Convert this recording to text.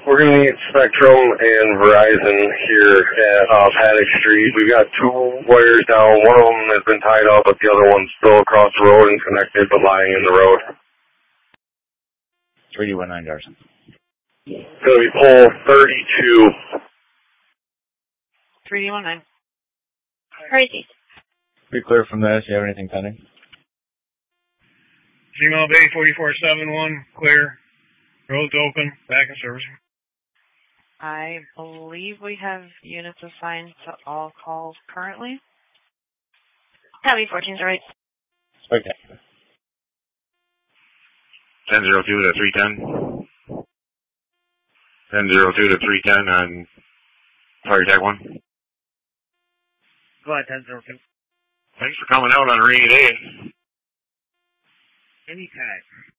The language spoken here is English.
We're going to need Spectrum and Verizon here at Paddock Street. We've got two wires down. One of them has been tied up, but the other one's still across the road and connected, but lying in the road. 3D19 Darson. It's going to be pole 32. 3D19. Crazy. Be clear from this. Do you have anything pending? Gmail Bay 4471, clear. Roads open, back in service. I believe we have units assigned to all calls currently. Copy, 14's right. Spectacular. 1002 to 310. 1002 to 310 on Fire Tag 1. Go ahead, 1002. Thanks for coming out on a rainy day. Anytime.